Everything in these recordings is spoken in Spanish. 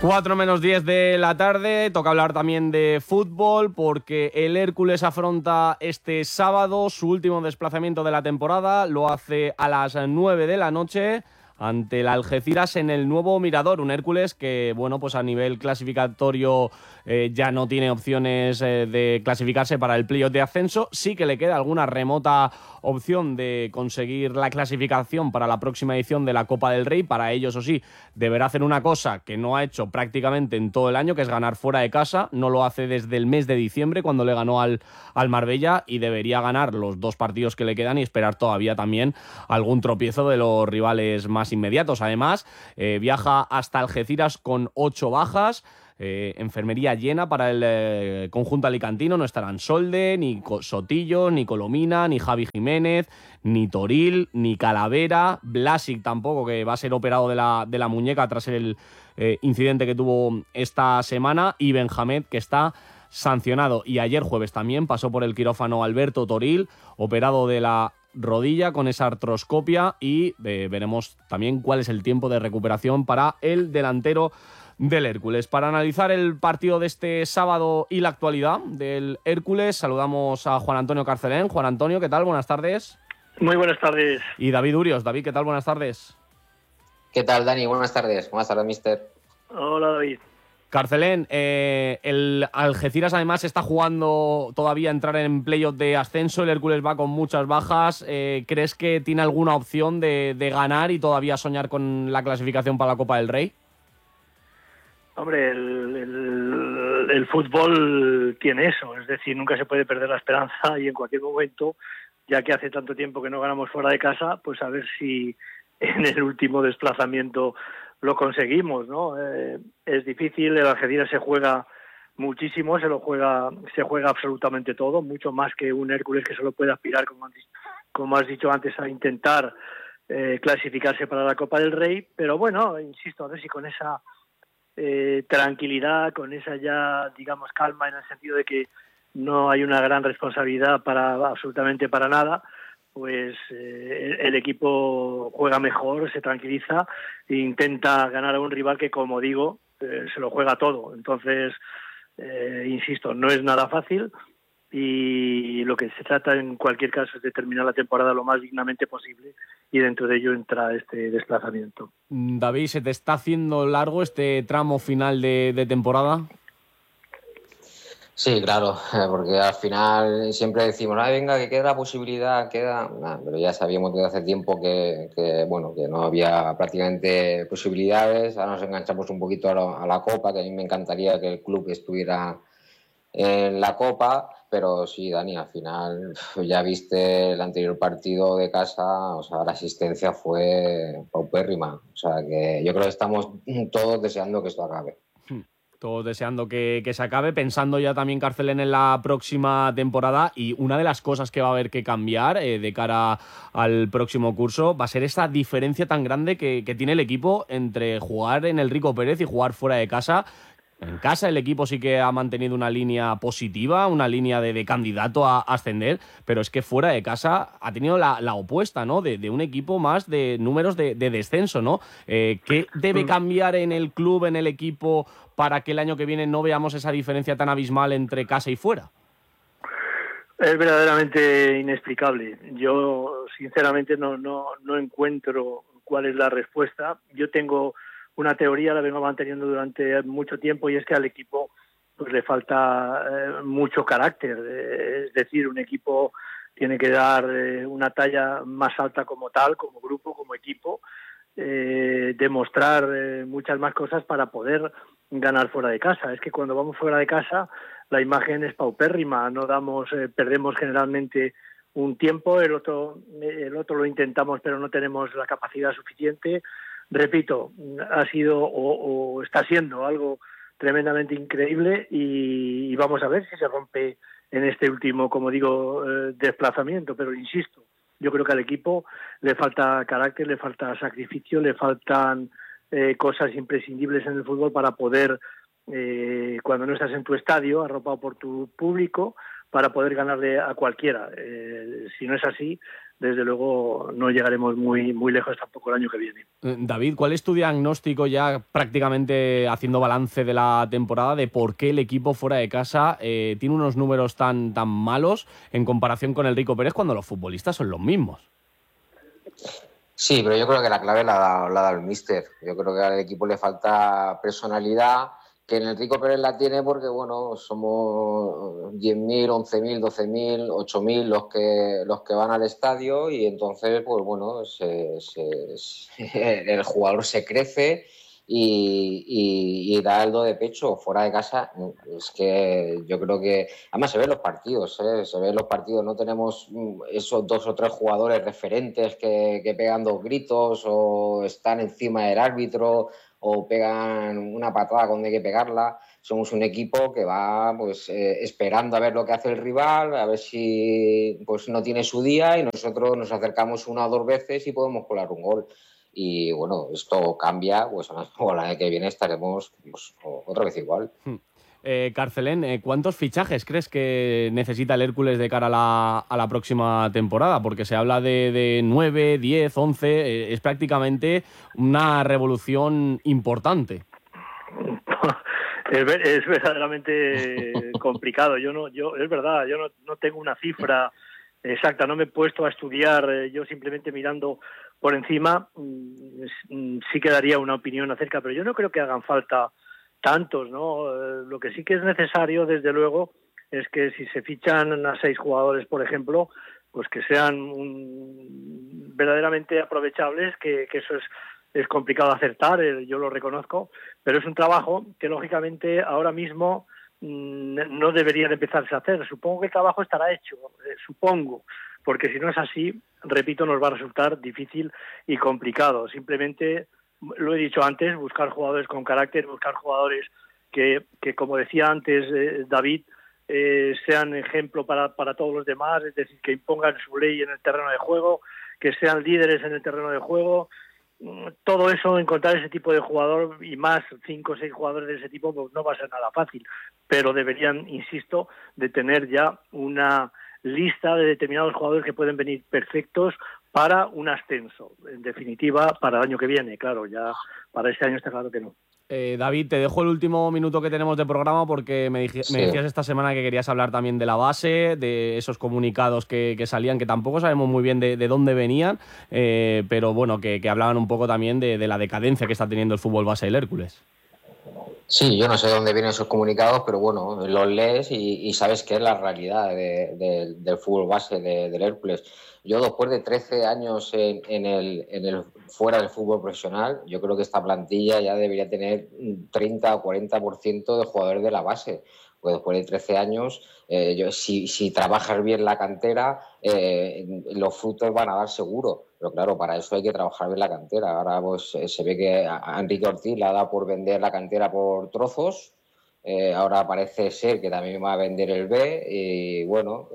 4:10 de la tarde, toca hablar también de fútbol porque el Hércules afronta este sábado su último desplazamiento de la temporada, lo hace a las 9 de la noche ante el Algeciras en el nuevo Mirador, un Hércules que, bueno, pues a nivel clasificatorio ya no tiene opciones de clasificarse para el playoff de ascenso, sí que le queda alguna remota opción de conseguir la clasificación para la próxima edición de la Copa del Rey. Para ello, eso sí, deberá hacer una cosa que no ha hecho prácticamente en todo el año, que es ganar fuera de casa. No lo hace desde el mes de diciembre, cuando le ganó al Marbella, y debería ganar los 2 partidos que le quedan y esperar todavía también algún tropiezo de los rivales más inmediatos. Además, viaja hasta Algeciras con 8 bajas. Enfermería llena para el conjunto alicantino. No estarán Solde, ni Sotillo, ni Colomina, ni Javi Jiménez, ni Toril, ni Calavera, Blasic tampoco, que va a ser operado de la muñeca tras el incidente que tuvo esta semana, y Benjamín, que está sancionado. Y ayer jueves también pasó por el quirófano Alberto Toril, operado de la rodilla con esa artroscopia, y veremos también cuál es el tiempo de recuperación para el delantero del Hércules. Para analizar el partido de este sábado y la actualidad del Hércules, saludamos a Juan Antonio Carcelén. Juan Antonio, ¿qué tal? Buenas tardes. Muy buenas tardes. Y David Urios. David, ¿qué tal? Buenas tardes. ¿Qué tal, Dani? Buenas tardes. Buenas tardes, mister. Hola, David. Carcelén, el Algeciras además está jugando todavía a entrar en playoff de ascenso. El Hércules va con muchas bajas. ¿Crees que tiene alguna opción de ganar y todavía soñar con la clasificación para la Copa del Rey? Hombre, el fútbol tiene eso, es decir, nunca se puede perder la esperanza, y en cualquier momento, ya que hace tanto tiempo que no ganamos fuera de casa, pues a ver si en el último desplazamiento lo conseguimos, ¿no? Es difícil, el Algeciras se juega muchísimo, se juega absolutamente todo, mucho más que un Hércules que solo puede aspirar, como has dicho antes, a intentar clasificarse para la Copa del Rey. Pero bueno, insisto, a ver si con esa tranquilidad, con esa ya, digamos, calma, en el sentido de que no hay una gran responsabilidad absolutamente para nada, pues el equipo juega mejor, se tranquiliza e intenta ganar a un rival que, como digo, se lo juega todo. Entonces, insisto, no es nada fácil, y lo que se trata en cualquier caso es de terminar la temporada lo más dignamente posible, y dentro de ello entra este desplazamiento. David, ¿se te está haciendo largo este tramo final de temporada? Sí, claro, porque al final siempre decimos, venga, que queda la posibilidad, pero ya sabíamos desde hace tiempo que no había prácticamente posibilidades. Ahora nos enganchamos un poquito a la Copa, que a mí me encantaría que el club estuviera en la Copa, pero sí, Dani, al final ya viste el anterior partido de casa, o sea, la asistencia fue paupérrima, o sea, que yo creo que estamos todos deseando que esto acabe. Todos deseando que se acabe, pensando ya también, Carcelén, en la próxima temporada. Y una de las cosas que va a haber que cambiar de cara al próximo curso va a ser esa diferencia tan grande que tiene el equipo entre jugar en el Rico Pérez y jugar fuera de casa. En casa el equipo sí que ha mantenido una línea positiva, una línea de candidato a ascender, pero es que fuera de casa ha tenido la opuesta, ¿no? De un equipo más de números de descenso, ¿no? ¿Qué debe cambiar en el club, en el equipo, para que el año que viene no veamos esa diferencia tan abismal entre casa y fuera? Es verdaderamente inexplicable. Yo, sinceramente, no encuentro cuál es la respuesta. Yo tengo una teoría, la vengo manteniendo durante mucho tiempo, y es que al equipo pues le falta mucho carácter. Es decir, un equipo tiene que dar una talla más alta como tal, como grupo, como equipo, demostrar muchas más cosas para poder ganar fuera de casa. Es que cuando vamos fuera de casa la imagen es paupérrima, perdemos generalmente un tiempo, el otro lo intentamos pero no tenemos la capacidad suficiente. Repito, ha sido o está siendo algo tremendamente increíble, y vamos a ver si se rompe en este último, como digo, desplazamiento. Pero insisto, yo creo que al equipo le falta carácter, le falta sacrificio, le faltan cosas imprescindibles en el fútbol para poder, cuando no estás en tu estadio, arropado por tu público, para poder ganarle a cualquiera. Si no es así, desde luego no llegaremos muy lejos tampoco el año que viene. David, ¿cuál es tu diagnóstico ya prácticamente haciendo balance de la temporada de por qué el equipo fuera de casa tiene unos números tan malos en comparación con el Rico Pérez cuando los futbolistas son los mismos? Sí, pero yo creo que la clave la ha dado el míster. Yo creo que al equipo le falta personalidad, que en el Rico Pérez la tiene porque, bueno, somos 10.000, 11.000, 12.000, 8.000 los que van al estadio y entonces, pues bueno, el jugador se crece y da el do de pecho. Fuera de casa, es que yo creo que... Además se ven los partidos, no tenemos esos 2 o 3 jugadores referentes que pegan 2 gritos o están encima del árbitro o pegan una patada cuando hay que pegarla. Somos un equipo que va pues esperando a ver lo que hace el rival, a ver si pues no tiene su día y nosotros nos acercamos 1 o 2 veces y podemos colar un gol. Y bueno, esto cambia, pues a la año que viene estaremos pues, otra vez igual. Carcelén, ¿cuántos fichajes crees que necesita el Hércules de cara a la próxima temporada? Porque se habla de 9, 10, 11, es prácticamente una revolución importante. Es verdaderamente complicado. Es verdad, yo no tengo una cifra exacta, no me he puesto a estudiar, yo simplemente mirando por encima sí que daría una opinión acerca, pero yo no creo que hagan falta tantos, ¿no? Lo que sí que es necesario, desde luego, es que si se fichan a 6 jugadores, por ejemplo, pues que sean verdaderamente aprovechables, que eso es complicado acertar, yo lo reconozco, pero es un trabajo que lógicamente ahora mismo no debería de empezarse a hacer. Supongo que el trabajo estará hecho, supongo, porque si no es así, repito, nos va a resultar difícil y complicado. Simplemente, lo he dicho antes, buscar jugadores con carácter, buscar jugadores que como decía antes David, sean ejemplo para todos los demás, es decir, que impongan su ley en el terreno de juego, que sean líderes en el terreno de juego. Todo eso, encontrar ese tipo de jugador y más 5 o 6 jugadores de ese tipo, pues no va a ser nada fácil, pero deberían, insisto, de tener ya una lista de determinados jugadores que pueden venir perfectos para un ascenso, en definitiva para el año que viene. Claro, ya para este año está claro que no. David, te dejo el último minuto que tenemos de programa porque me decías esta semana que querías hablar también de la base, de esos comunicados que salían, que tampoco sabemos muy bien de dónde venían, pero bueno, que hablaban un poco también de la decadencia que está teniendo el fútbol base del Hércules. Sí, yo no sé de dónde vienen esos comunicados, pero bueno, los lees y sabes que es la realidad del fútbol base del Hércules. Yo, después de 13 años fuera del fútbol profesional, yo creo que esta plantilla ya debería tener un 30 o 40% de jugadores de la base. Pues después de 13 años, si trabajas bien la cantera, los frutos van a dar seguro. Pero claro, para eso hay que trabajar bien la cantera. Ahora pues se ve que a Enrique Ortiz le ha dado por vender la cantera por trozos. Ahora parece ser que también va a vender el B. Y bueno,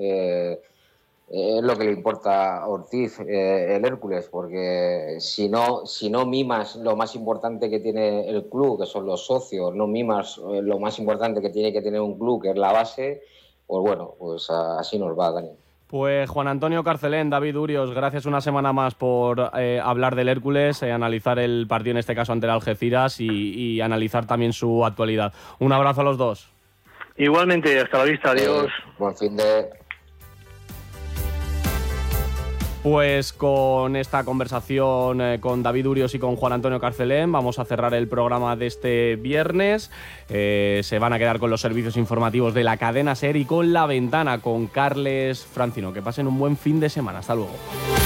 es lo que le importa a Ortiz, el Hércules, porque si no mimas lo más importante que tiene el club, que son los socios, no mimas lo más importante que tiene que tener un club, que es la base, pues bueno, pues así nos va, Dani. Pues Juan Antonio Carcelén, David Urios, gracias una semana más por hablar del Hércules, analizar el partido en este caso ante el Algeciras y analizar también su actualidad. Un abrazo a los dos. Igualmente, hasta la vista, adiós. Buen fin de... Pues con esta conversación con David Urios y con Juan Antonio Carcelén vamos a cerrar el programa de este viernes. Se van a quedar con los servicios informativos de la cadena SER y con La Ventana con Carles Francino. Que pasen un buen fin de semana. Hasta luego.